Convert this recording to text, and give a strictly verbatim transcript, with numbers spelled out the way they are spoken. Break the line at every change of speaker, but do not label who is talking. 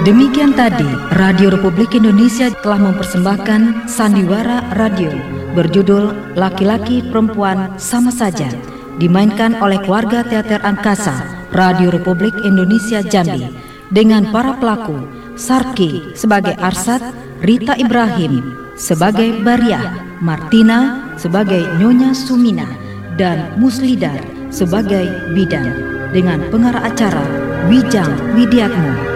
Demikian tadi, Radio Republik Indonesia telah mempersembahkan Sandiwara Radio berjudul Laki-laki Perempuan Sama Saja, dimainkan oleh keluarga teater angkasa Radio Republik Indonesia Jambi, dengan para pelaku Sarki sebagai Arsat, Rita Ibrahim sebagai Bariah, Martina sebagai Nyonya Sumina, dan Muslidar sebagai Bidan, dengan pengarah acara Wijang Widiatmo.